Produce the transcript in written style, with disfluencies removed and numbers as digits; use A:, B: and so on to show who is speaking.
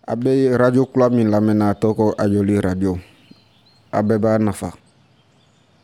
A: A bɛ radio kura min lamɛnna a tɔgɔ ko Ayoli radio a bɛɛ b'a nafa.